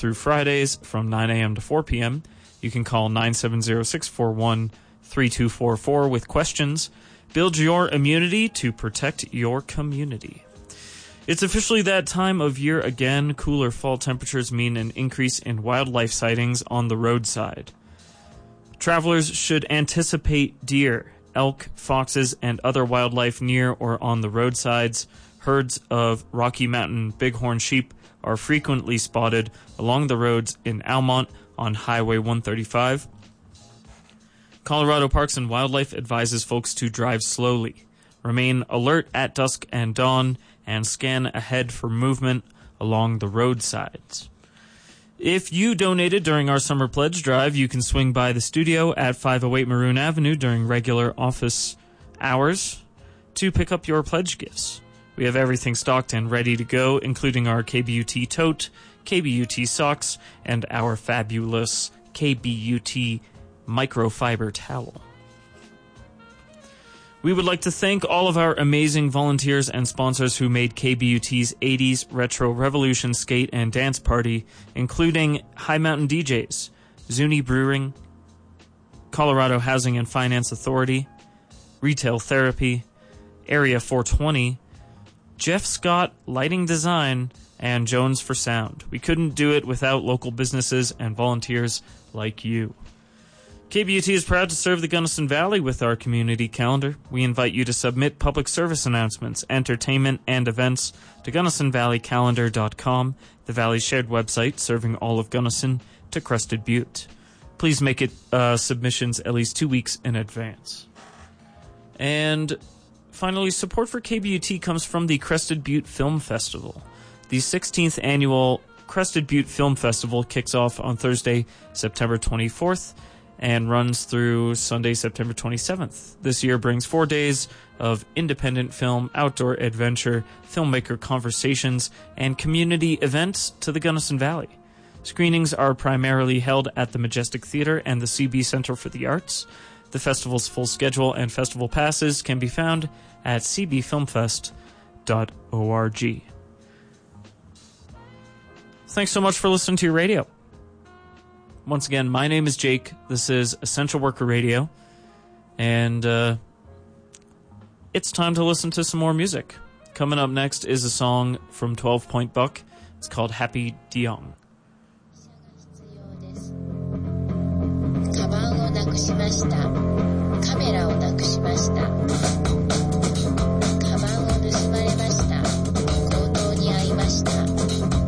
through Fridays from 9 a.m. to 4 p.m. You can call 970-641-3244 with questions. Build your immunity to protect your community. It's officially that time of year again. Cooler fall temperatures mean an increase in wildlife sightings on the roadside. Travelers should anticipate deer, elk, foxes, and other wildlife near or on the roadsides. Herds of Rocky Mountain bighorn sheep are frequently spotted along the roads in Almont on Highway 135. Colorado Parks and Wildlife advises folks to drive slowly, remain alert at dusk and dawn, and scan ahead for movement along the roadsides. If you donated during our summer pledge drive, you can swing by the studio at 508 Maroon Avenue during regular office hours to pick up your pledge gifts. We have everything stocked and ready to go, including our KBUT tote, KBUT socks, and our fabulous KBUT microfiber towel. We would like to thank all of our amazing volunteers and sponsors who made KBUT's 80s Retro Revolution Skate and Dance Party, including High Mountain DJs, Zuni Brewing, Colorado Housing and Finance Authority, Retail Therapy, Area 420, Jeff Scott Lighting Design, and Jones for Sound. We couldn't do it without local businesses and volunteers like you. KBUT is proud to serve the Gunnison Valley with our community calendar. We invite you to submit public service announcements, entertainment, and events to GunnisonValleyCalendar.com, the Valley's shared website serving all of Gunnison to Crested Butte. Please make it submissions at least 2 weeks in advance. And finally, support for KBUT comes from the Crested Butte Film Festival. The 16th annual Crested Butte Film Festival kicks off on Thursday, September 24th, and runs through Sunday, September 27th. This year brings 4 days of independent film, outdoor adventure, filmmaker conversations, and community events to the Gunnison Valley. Screenings are primarily held at the Majestic Theater and the CB Center for the Arts. The festival's full schedule and festival passes can be found at cbfilmfest.org. Thanks so much for listening to your radio. Once again, my name is Jake. This is Essential Worker Radio. And it's time to listen to some more music. Coming up next is a song from 12 Point Buck. It's called Happy DeYoung. カバンをなくしました。カメラをなくしました。